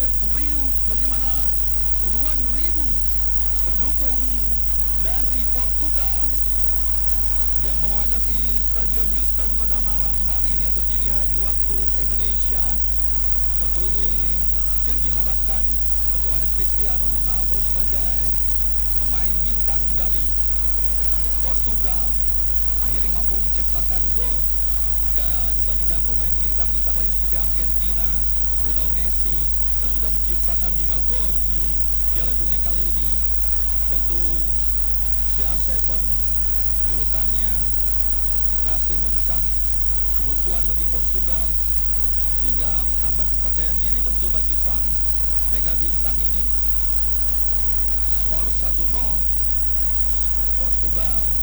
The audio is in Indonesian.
riuh bagaimana puluhan ribu pendukung dari Portugal yang memadati Stadion Houston pada malam hari ini atau dini hari waktu Indonesia. Tentu ini yang diharapkan bagaimana Cristiano Ronaldo sebagai pemain bintang dari Portugal akhirnya mampu menciptakan gol jika dibandingkan pemain bintang-bintang lain seperti Argentina, Lionel Messi yang sudah menciptakan 5 gol di Piala Dunia kali ini. Tentu CR7 julukannya berhasil memecah kebuntuan bagi Portugal sehingga menambah kepercayaan diri tentu bagi sang mega bintang ini. Skor 1-0 Portugal